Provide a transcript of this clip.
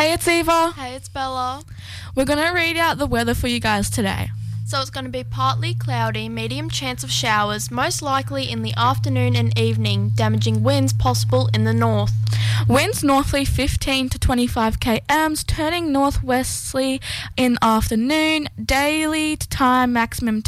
Hey, it's Eva. Hey, it's Bella. We're going to read out the weather for you guys today. So it's going to be partly cloudy, medium chance of showers, most likely in the afternoon and evening, damaging winds possible in the north. Winds northerly 15 to 25 km, turning northwesterly in afternoon, daily time maximum